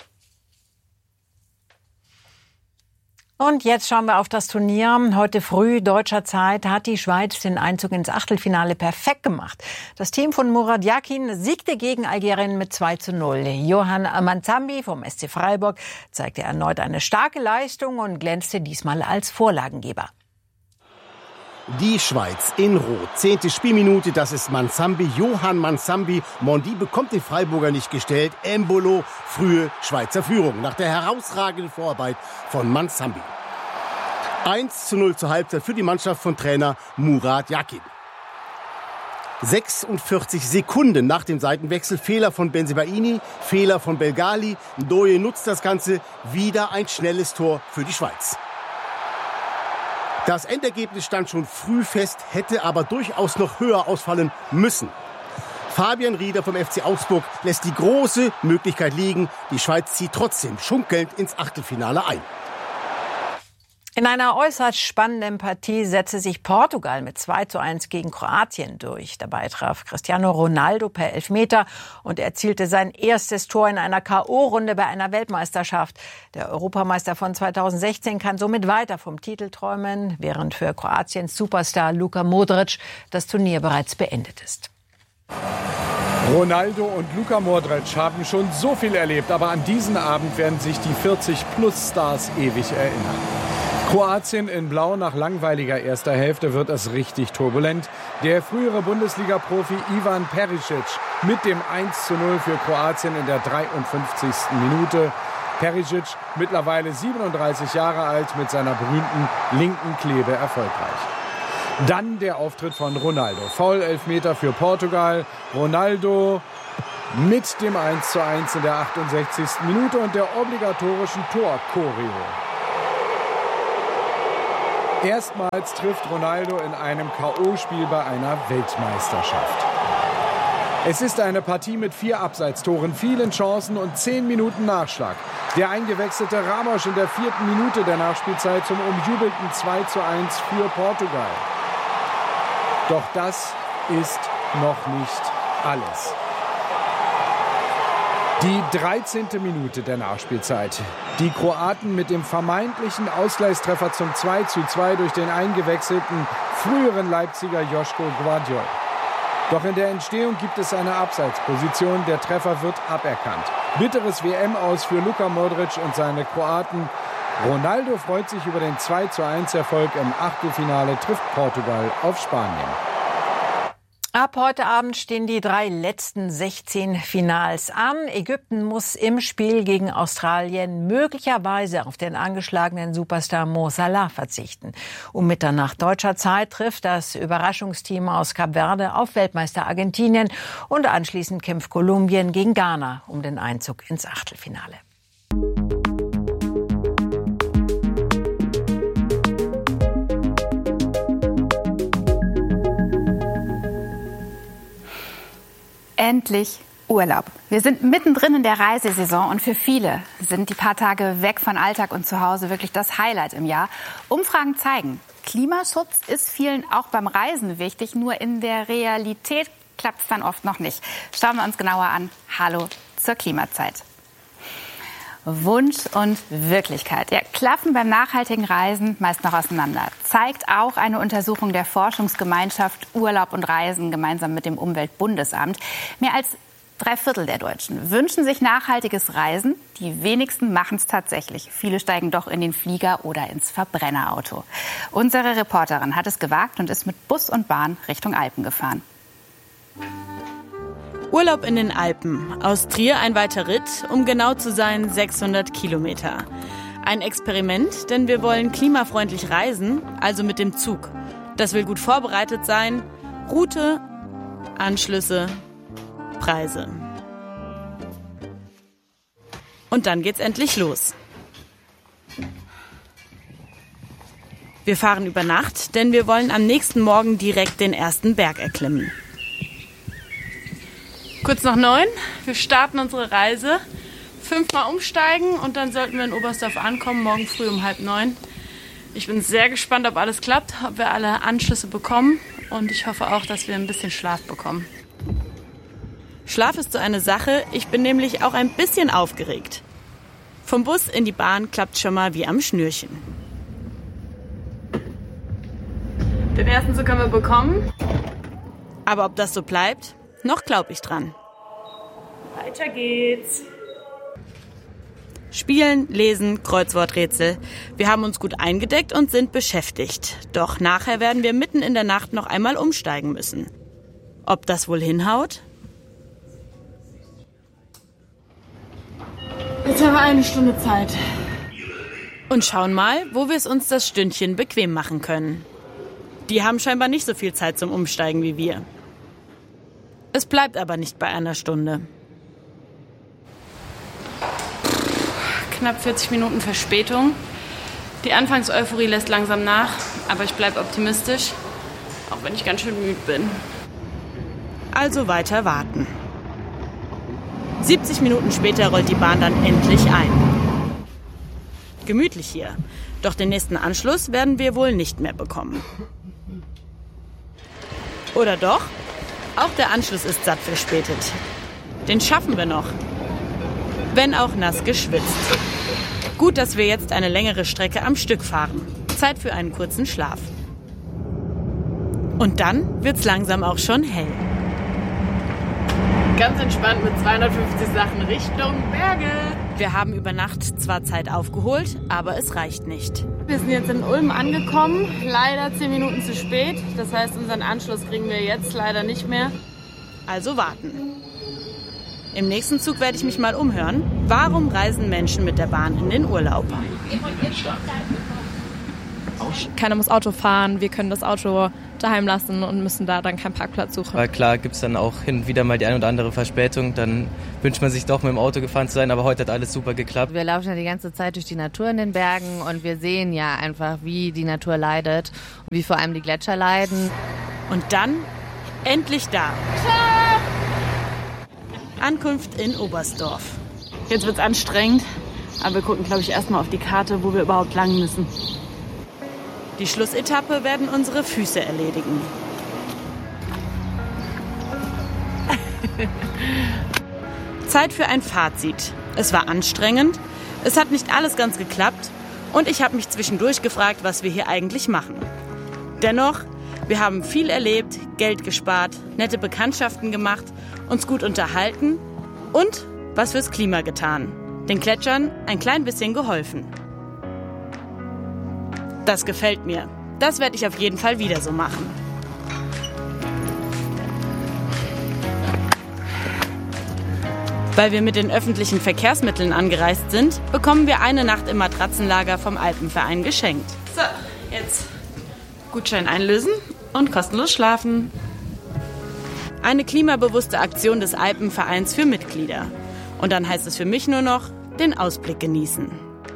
Speaker 1: Und jetzt schauen wir auf das Turnier. Heute früh deutscher Zeit hat die Schweiz den Einzug ins Achtelfinale perfekt gemacht. Das Team von Murat Yakin siegte gegen Algerien mit zwei zu null. Johan Manzambi vom S C Freiburg zeigte erneut eine starke Leistung und glänzte diesmal als Vorlagengeber.
Speaker 17: Die Schweiz in Rot. Zehnte Spielminute, das ist Manzambi, Johan Manzambi. Mondi bekommt den Freiburger nicht gestellt. Embolo, frühe Schweizer Führung nach der herausragenden Vorarbeit von Manzambi. eins zu null zur Halbzeit für die Mannschaft von Trainer Murat Yakin. sechsundvierzig Sekunden nach dem Seitenwechsel, Fehler von Bensebaini, Fehler von Belgali. Ndoye nutzt das Ganze, wieder ein schnelles Tor für die Schweiz. Das Endergebnis stand schon früh fest, hätte aber durchaus noch höher ausfallen müssen. Fabian Rieder vom F C Augsburg lässt die große Möglichkeit liegen. Die Schweiz zieht trotzdem schunkelnd ins Achtelfinale ein.
Speaker 1: In einer äußerst spannenden Partie setzte sich Portugal mit zwei zu eins gegen Kroatien durch. Dabei traf Cristiano Ronaldo per Elfmeter und erzielte sein erstes Tor in einer K O-Runde bei einer Weltmeisterschaft. Der Europameister von zweitausendsechzehn kann somit weiter vom Titel träumen, während für Kroatiens Superstar Luka Modric das Turnier bereits beendet ist.
Speaker 18: Ronaldo und Luka Modric haben schon so viel erlebt, aber an diesen Abend werden sich die vierzig plus Stars ewig erinnern. Kroatien in Blau. Nach langweiliger erster Hälfte wird es richtig turbulent. Der frühere Bundesliga-Profi Ivan Perisic mit dem eins zu null für Kroatien in der dreiundfünfzigsten Minute. Perisic, mittlerweile siebenunddreißig Jahre alt, mit seiner berühmten linken Klebe erfolgreich. Dann der Auftritt von Ronaldo. Foul-Elfmeter für Portugal. Ronaldo mit dem eins zu eins in der achtundsechzigsten Minute und der obligatorischen Tor-Choreo. Erstmals trifft Ronaldo in einem K O-Spiel bei einer Weltmeisterschaft. Es ist eine Partie mit vier Abseitstoren, vielen Chancen und zehn Minuten Nachschlag. Der eingewechselte Ramos in der vierten Minute der Nachspielzeit zum umjubelten zwei zu eins für Portugal. Doch das ist noch nicht alles. Die dreizehnte Minute der Nachspielzeit. Die Kroaten mit dem vermeintlichen Ausgleichstreffer zum zwei zu zwei durch den eingewechselten früheren Leipziger Joško Gvardiol. Doch in der Entstehung gibt es eine Abseitsposition. Der Treffer wird aberkannt. Bitteres W M-Aus für Luka Modric und seine Kroaten. Ronaldo freut sich über den zwei zu eins Erfolg im Achtelfinale, trifft Portugal auf Spanien.
Speaker 1: Ab heute Abend stehen die drei letzten sechzehn Finals an. Ägypten muss im Spiel gegen Australien möglicherweise auf den angeschlagenen Superstar Mo Salah verzichten. Um Mitternacht deutscher Zeit trifft das Überraschungsteam aus Kap Verde auf Weltmeister Argentinien und anschließend kämpft Kolumbien gegen Ghana um den Einzug ins Achtelfinale.
Speaker 19: Endlich Urlaub. Wir sind mittendrin in der Reisesaison und für viele sind die paar Tage weg von Alltag und zu Hause wirklich das Highlight im Jahr. Umfragen zeigen, Klimaschutz ist vielen auch beim Reisen wichtig, nur in der Realität klappt es dann oft noch nicht. Schauen wir uns genauer an. Hallo zur Klimazeit. Wunsch und Wirklichkeit ja, klaffen beim nachhaltigen Reisen meist noch auseinander. Zeigt auch eine Untersuchung der Forschungsgemeinschaft Urlaub und Reisen gemeinsam mit dem Umweltbundesamt. Mehr als drei Viertel der Deutschen wünschen sich nachhaltiges Reisen. Die wenigsten machen es tatsächlich. Viele steigen doch in den Flieger oder ins Verbrennerauto. Unsere Reporterin hat es gewagt und ist mit Bus und Bahn Richtung Alpen gefahren.
Speaker 20: Urlaub in den Alpen. Aus Trier ein weiter Ritt, um genau zu sein sechshundert Kilometer. Ein Experiment, denn wir wollen klimafreundlich reisen, also mit dem Zug. Das will gut vorbereitet sein. Route, Anschlüsse, Preise. Und dann geht's endlich los. Wir fahren über Nacht, denn wir wollen am nächsten Morgen direkt den ersten Berg erklimmen. Kurz nach neun, wir starten unsere Reise. Fünfmal umsteigen und dann sollten wir in Oberstdorf ankommen, morgen früh um halb neun. Ich bin sehr gespannt, ob alles klappt, ob wir alle Anschlüsse bekommen und ich hoffe auch, dass wir ein bisschen Schlaf bekommen. Schlaf ist so eine Sache, ich bin nämlich auch ein bisschen aufgeregt. Vom Bus in die Bahn klappt schon mal wie am Schnürchen. Den ersten Zug haben wir bekommen. Aber ob das so bleibt? Noch glaube ich dran. Weiter geht's. Spielen, lesen, Kreuzworträtsel. Wir haben uns gut eingedeckt und sind beschäftigt. Doch nachher werden wir mitten in der Nacht noch einmal umsteigen müssen. Ob das wohl hinhaut? Jetzt haben wir eine Stunde Zeit. Und schauen mal, wo wir es uns das Stündchen bequem machen können. Die haben scheinbar nicht so viel Zeit zum Umsteigen wie wir. Es bleibt aber nicht bei einer Stunde. Knapp vierzig Minuten Verspätung. Die Anfangseuphorie lässt langsam nach, aber ich bleibe optimistisch, auch wenn ich ganz schön müde bin. Also weiter warten. siebzig Minuten später rollt die Bahn dann endlich ein. Gemütlich hier, doch den nächsten Anschluss werden wir wohl nicht mehr bekommen. Oder doch? Auch der Anschluss ist satt verspätet. Den schaffen wir noch. Wenn auch nass geschwitzt. Gut, dass wir jetzt eine längere Strecke am Stück fahren. Zeit für einen kurzen Schlaf. Und dann wird's langsam auch schon hell. Ganz entspannt mit zweihundertfünfzig Sachen Richtung Berge.
Speaker 21: Wir haben über Nacht zwar Zeit aufgeholt, aber es reicht nicht.
Speaker 20: Wir sind jetzt in Ulm angekommen, leider zehn Minuten zu spät. Das heißt, unseren Anschluss kriegen wir jetzt leider nicht mehr.
Speaker 21: Also warten. Im nächsten Zug werde ich mich mal umhören. Warum reisen Menschen mit der Bahn in den Urlaub?
Speaker 22: Keiner muss Auto fahren, wir können das Auto daheim lassen und müssen da dann keinen Parkplatz suchen.
Speaker 23: Weil klar gibt es dann auch hin und wieder mal die ein oder andere Verspätung, dann wünscht man sich doch mit dem Auto gefahren zu sein, aber heute hat alles super geklappt.
Speaker 24: Wir laufen ja die ganze Zeit durch die Natur in den Bergen und wir sehen ja einfach, wie die Natur leidet und wie vor allem die Gletscher leiden.
Speaker 21: Und dann endlich da. Ankunft in Oberstdorf.
Speaker 20: Jetzt wird's anstrengend, aber wir gucken, glaube ich, erstmal auf die Karte, wo wir überhaupt lang müssen.
Speaker 21: Die Schlussetappe werden unsere Füße erledigen. Zeit für ein Fazit. Es war anstrengend, es hat nicht alles ganz geklappt und ich habe mich zwischendurch gefragt, was wir hier eigentlich machen. Dennoch, wir haben viel erlebt, Geld gespart, nette Bekanntschaften gemacht, uns gut unterhalten und was fürs Klima getan. Den Gletschern ein klein bisschen geholfen. Das gefällt mir. Das werde ich auf jeden Fall wieder so machen. Weil wir mit den öffentlichen Verkehrsmitteln angereist sind, bekommen wir eine Nacht im Matratzenlager vom Alpenverein geschenkt.
Speaker 20: So, jetzt Gutschein einlösen und kostenlos schlafen.
Speaker 21: Eine klimabewusste Aktion des Alpenvereins für Mitglieder. Und dann heißt es für mich nur noch, den Ausblick genießen.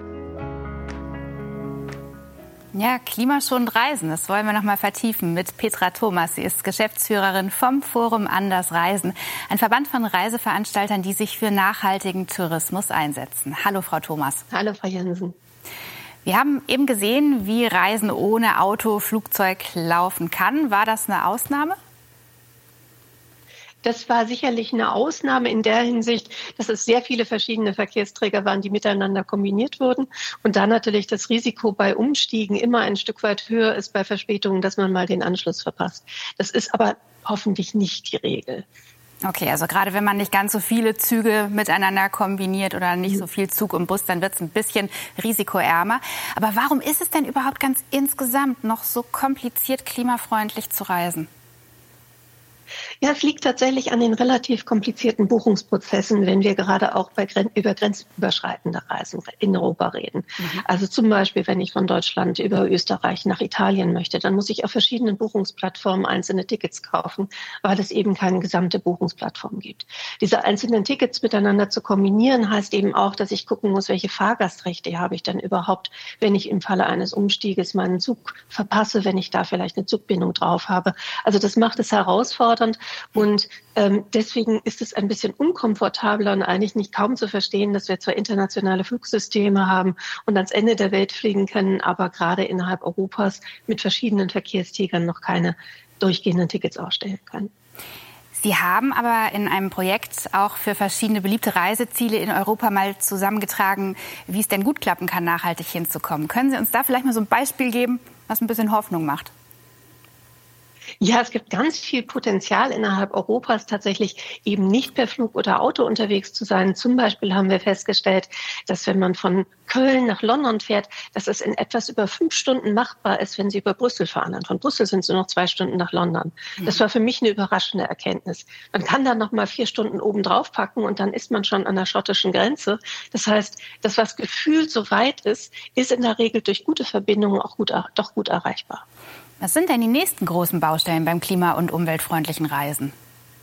Speaker 19: Ja, klimaschonend reisen, das wollen wir noch mal vertiefen mit Petra Thomas. Sie ist Geschäftsführerin vom Forum Anders Reisen, ein Verband von Reiseveranstaltern, die sich für nachhaltigen Tourismus einsetzen. Hallo, Frau Thomas.
Speaker 25: Hallo, Frau Jensen.
Speaker 19: Wir haben eben gesehen, wie Reisen ohne Auto, Flugzeug laufen kann. War das eine Ausnahme?
Speaker 25: Das war sicherlich eine Ausnahme in der Hinsicht, dass es sehr viele verschiedene Verkehrsträger waren, die miteinander kombiniert wurden. Und da natürlich das Risiko bei Umstiegen immer ein Stück weit höher ist bei Verspätungen, dass man mal den Anschluss verpasst. Das ist aber hoffentlich nicht die Regel.
Speaker 19: Okay, also gerade wenn man nicht ganz so viele Züge miteinander kombiniert oder nicht so viel Zug und Bus, dann wird es ein bisschen risikoärmer. Aber warum ist es denn überhaupt ganz insgesamt noch so kompliziert, klimafreundlich zu reisen?
Speaker 25: Ja, es liegt tatsächlich an den relativ komplizierten Buchungsprozessen, wenn wir gerade auch bei Gren- über grenzüberschreitende Reisen in Europa reden. Mhm. Also zum Beispiel, wenn ich von Deutschland über Österreich nach Italien möchte, dann muss ich auf verschiedenen Buchungsplattformen einzelne Tickets kaufen, weil es eben keine gesamte Buchungsplattform gibt. Diese einzelnen Tickets miteinander zu kombinieren, heißt eben auch, dass ich gucken muss, welche Fahrgastrechte habe ich denn überhaupt, wenn ich im Falle eines Umstieges meinen Zug verpasse, wenn ich da vielleicht eine Zugbindung drauf habe. Also das macht es herausfordernd. Und ähm, deswegen ist es ein bisschen unkomfortabler und eigentlich nicht kaum zu verstehen, dass wir zwar internationale Flugsysteme haben und ans Ende der Welt fliegen können, aber gerade innerhalb Europas mit verschiedenen Verkehrsträgern noch keine durchgehenden Tickets ausstellen können.
Speaker 19: Sie haben aber in einem Projekt auch für verschiedene beliebte Reiseziele in Europa mal zusammengetragen, wie es denn gut klappen kann, nachhaltig hinzukommen. Können Sie uns da vielleicht mal so ein Beispiel geben, was ein bisschen Hoffnung macht?
Speaker 25: Ja, es gibt ganz viel Potenzial innerhalb Europas, tatsächlich eben nicht per Flug oder Auto unterwegs zu sein. Zum Beispiel haben wir festgestellt, dass wenn man von Köln nach London fährt, dass es in etwas über fünf Stunden machbar ist, wenn Sie über Brüssel fahren. Und von Brüssel sind es nur noch zwei Stunden nach London. Das war für mich eine überraschende Erkenntnis. Man kann dann noch mal vier Stunden oben drauf packen und dann ist man schon an der schottischen Grenze. Das heißt, das, was gefühlt so weit ist, ist in der Regel durch gute Verbindungen auch gut, doch gut erreichbar.
Speaker 19: Was sind denn die nächsten großen Baustellen beim klima- und umweltfreundlichen Reisen?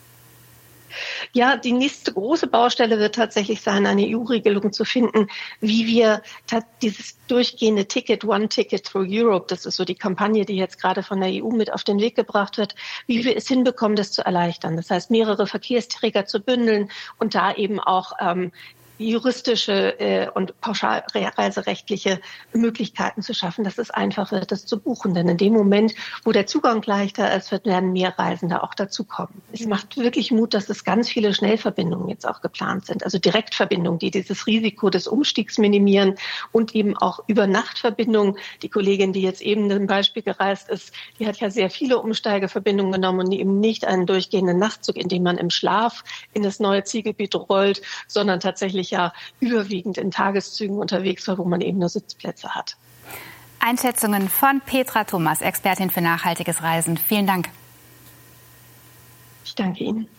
Speaker 25: Ja, die nächste große Baustelle wird tatsächlich sein, eine E U-Regelung zu finden, wie wir dieses durchgehende Ticket, One Ticket Through Europe, das ist so die Kampagne, die jetzt gerade von der E U mit auf den Weg gebracht wird, wie wir es hinbekommen, das zu erleichtern. Das heißt, mehrere Verkehrsträger zu bündeln und da eben auch ähm, juristische äh, und pauschalreiserechtliche Möglichkeiten zu schaffen, dass es einfach wird, das zu buchen. Denn in dem Moment, wo der Zugang leichter ist, werden mehr Reisende auch dazukommen. Es macht wirklich Mut, dass es ganz viele Schnellverbindungen jetzt auch geplant sind. Also Direktverbindungen, die dieses Risiko des Umstiegs minimieren und eben auch Übernachtverbindungen. Die Kollegin, die jetzt eben zum Beispiel gereist ist, die hat ja sehr viele Umsteigeverbindungen genommen und eben nicht einen durchgehenden Nachtzug, in dem man im Schlaf in das neue Zielgebiet rollt, sondern tatsächlich ja überwiegend in Tageszügen unterwegs war, wo man eben nur Sitzplätze hat.
Speaker 19: Einschätzungen von Petra Thomas, Expertin für nachhaltiges Reisen. Vielen Dank.
Speaker 25: Ich danke Ihnen.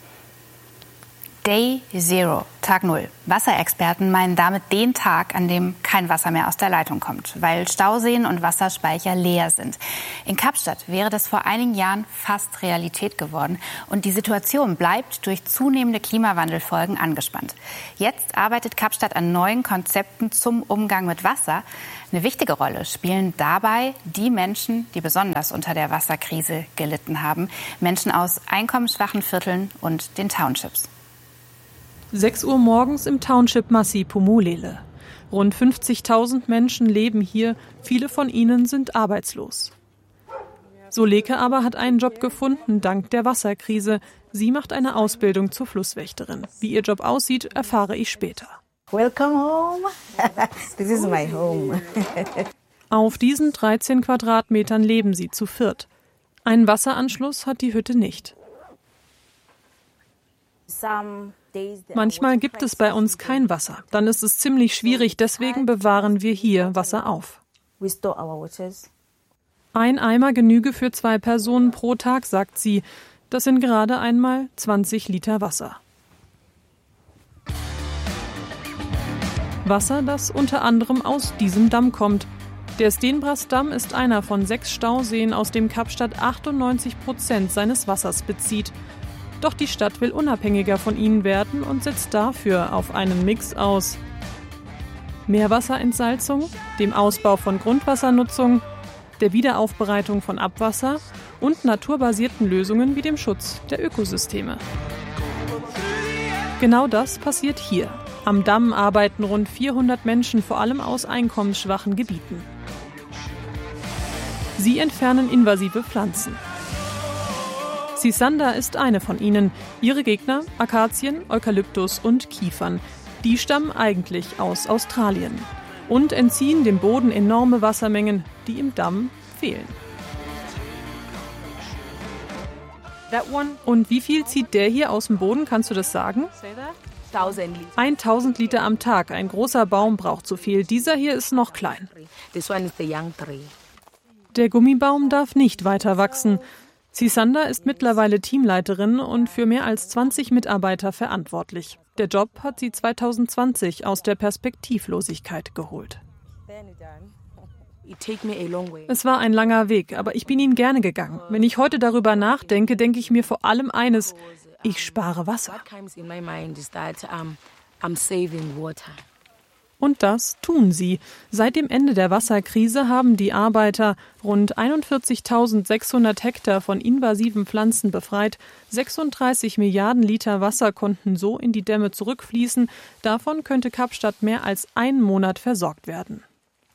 Speaker 19: Day Zero, Tag Null. Wasserexperten meinen damit den Tag, an dem kein Wasser mehr aus der Leitung kommt, weil Stauseen und Wasserspeicher leer sind. In Kapstadt wäre das vor einigen Jahren fast Realität geworden. Und die Situation bleibt durch zunehmende Klimawandelfolgen angespannt. Jetzt arbeitet Kapstadt an neuen Konzepten zum Umgang mit Wasser. Eine wichtige Rolle spielen dabei die Menschen, die besonders unter der Wasserkrise gelitten haben. Menschen aus einkommensschwachen Vierteln und den Townships.
Speaker 3: sechs Uhr morgens im Township Masipumulele. Rund fünfzigtausend Menschen leben hier, viele von ihnen sind arbeitslos. Soleke aber hat einen Job gefunden dank der Wasserkrise. Sie macht eine Ausbildung zur Flusswächterin. Wie ihr Job aussieht, erfahre ich später.
Speaker 4: Welcome home. This is my home.
Speaker 3: Auf diesen dreizehn Quadratmetern leben sie zu viert. Einen Wasseranschluss hat die Hütte nicht. Manchmal gibt es bei uns kein Wasser. Dann ist es ziemlich schwierig, deswegen bewahren wir hier Wasser auf. Ein Eimer genüge für zwei Personen pro Tag, sagt sie. Das sind gerade einmal zwanzig Liter Wasser. Wasser, das unter anderem aus diesem Damm kommt. Der Stenbras-Damm ist einer von sechs Stauseen, aus dem Kapstadt achtundneunzig Prozent seines Wassers bezieht. Doch die Stadt will unabhängiger von ihnen werden und setzt dafür auf einen Mix aus Meerwasserentsalzung, dem Ausbau von Grundwassernutzung, der Wiederaufbereitung von Abwasser und naturbasierten Lösungen wie dem Schutz der Ökosysteme. Genau das passiert hier. Am Damm arbeiten rund vierhundert Menschen, vor allem aus einkommensschwachen Gebieten. Sie entfernen invasive Pflanzen. Sisanda ist eine von ihnen. Ihre Gegner Akazien, Eukalyptus und Kiefern. Die stammen eigentlich aus Australien und entziehen dem Boden enorme Wassermengen, die im Damm fehlen. Und wie viel zieht der hier aus dem Boden, kannst du das sagen? tausend Liter am Tag. Ein großer Baum braucht so viel. Dieser hier ist noch klein. Der Gummibaum darf nicht weiter wachsen. Sisanda ist mittlerweile Teamleiterin und für mehr als zwanzig Mitarbeiter verantwortlich. Der Job hat sie zweitausendzwanzig aus der Perspektivlosigkeit geholt. Es war ein langer Weg, aber ich bin ihn gerne gegangen. Wenn ich heute darüber nachdenke, denke ich mir vor allem eines: Ich spare Wasser. Und das tun sie. Seit dem Ende der Wasserkrise haben die Arbeiter rund einundvierzigtausendsechshundert Hektar von invasiven Pflanzen befreit. sechsunddreißig Milliarden Liter Wasser konnten so in die Dämme zurückfließen. Davon könnte Kapstadt mehr als einen Monat versorgt werden.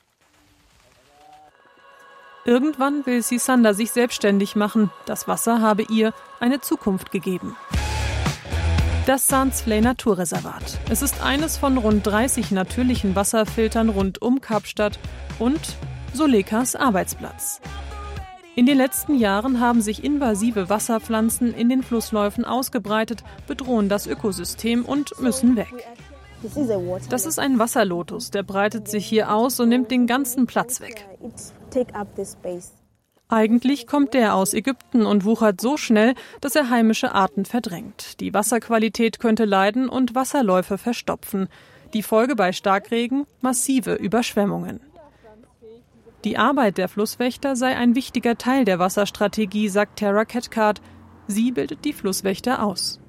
Speaker 3: Irgendwann will Sisanda sich selbstständig machen. Das Wasser habe ihr eine Zukunft gegeben. Das Sandsfley Naturreservat. Es ist eines von rund dreißig natürlichen Wasserfiltern rund um Kapstadt und Solekas Arbeitsplatz. In den letzten Jahren haben sich invasive Wasserpflanzen in den Flussläufen ausgebreitet, bedrohen das Ökosystem und müssen weg. Das ist ein Wasserlotus, der breitet sich hier aus und nimmt den ganzen Platz weg. Eigentlich kommt der aus Ägypten und wuchert so schnell, dass er heimische Arten verdrängt. Die Wasserqualität könnte leiden und Wasserläufe verstopfen. Die Folge bei Starkregen: massive Überschwemmungen. Die Arbeit der Flusswächter sei ein wichtiger Teil der Wasserstrategie, sagt Tara Cathcart. Sie bildet die Flusswächter aus.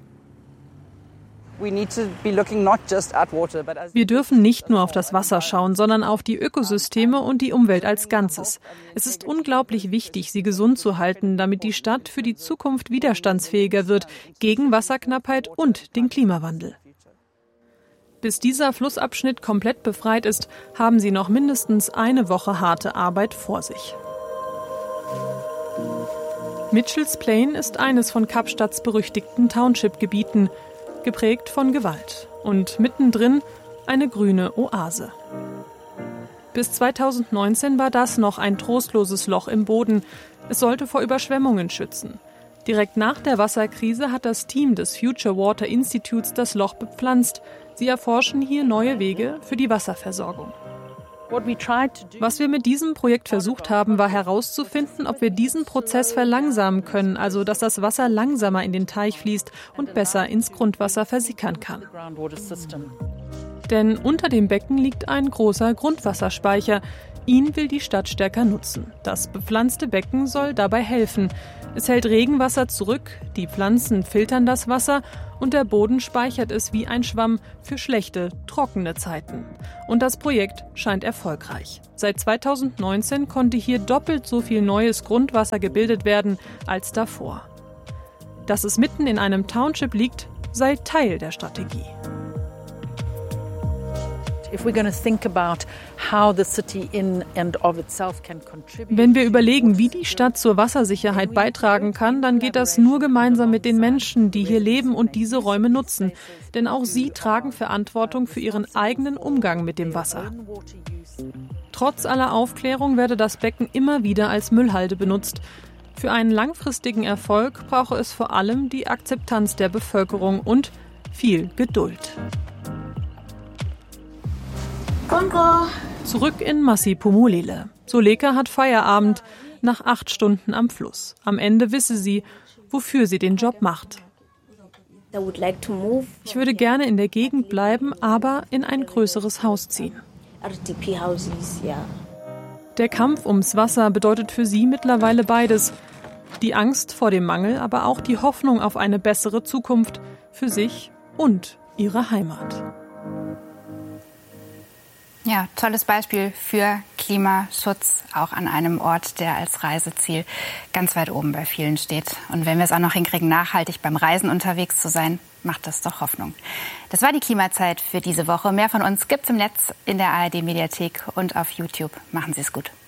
Speaker 3: Wir dürfen nicht nur auf das Wasser schauen, sondern auf die Ökosysteme und die Umwelt als Ganzes. Es ist unglaublich wichtig, sie gesund zu halten, damit die Stadt für die Zukunft widerstandsfähiger wird gegen Wasserknappheit und den Klimawandel. Bis dieser Flussabschnitt komplett befreit ist, haben sie noch mindestens eine Woche harte Arbeit vor sich. Mitchells Plain ist eines von Kapstadts berüchtigten Township-Gebieten, geprägt von Gewalt. Und mittendrin eine grüne Oase. Bis zweitausendneunzehn war das noch ein trostloses Loch im Boden. Es sollte vor Überschwemmungen schützen. Direkt nach der Wasserkrise hat das Team des Future Water Institutes das Loch bepflanzt. Sie erforschen hier neue Wege für die Wasserversorgung. Was wir mit diesem Projekt versucht haben, war herauszufinden, ob wir diesen Prozess verlangsamen können, also dass das Wasser langsamer in den Teich fließt und besser ins Grundwasser versickern kann. Denn unter dem Becken liegt ein großer Grundwasserspeicher. Ihn will die Stadt stärker nutzen. Das bepflanzte Becken soll dabei helfen. Es hält Regenwasser zurück, die Pflanzen filtern das Wasser und der Boden speichert es wie ein Schwamm für schlechte, trockene Zeiten. Und das Projekt scheint erfolgreich. Seit zweitausendneunzehn konnte hier doppelt so viel neues Grundwasser gebildet werden als davor. Dass es mitten in einem Township liegt, sei Teil der Strategie. Wenn wir überlegen, wie die Stadt zur Wassersicherheit beitragen kann, dann geht das nur gemeinsam mit den Menschen, die hier leben und diese Räume nutzen. Denn auch sie tragen Verantwortung für ihren eigenen Umgang mit dem Wasser. Trotz aller Aufklärung werde das Becken immer wieder als Müllhalde benutzt. Für einen langfristigen Erfolg brauche es vor allem die Akzeptanz der Bevölkerung und viel Geduld. Zurück in Masipumulele. Suleka hat Feierabend nach acht Stunden am Fluss. Am Ende wisse sie, wofür sie den Job macht. Ich würde gerne in der Gegend bleiben, aber in ein größeres Haus ziehen. Der Kampf ums Wasser bedeutet für sie mittlerweile beides. Die Angst vor dem Mangel, aber auch die Hoffnung auf eine bessere Zukunft für sich und ihre Heimat.
Speaker 19: Ja, tolles Beispiel für Klimaschutz, auch an einem Ort, der als Reiseziel ganz weit oben bei vielen steht. Und wenn wir es auch noch hinkriegen, nachhaltig beim Reisen unterwegs zu sein, macht das doch Hoffnung. Das war die Klimazeit für diese Woche. Mehr von uns gibt's im Netz, in der A R D-Mediathek und auf YouTube. Machen Sie es gut.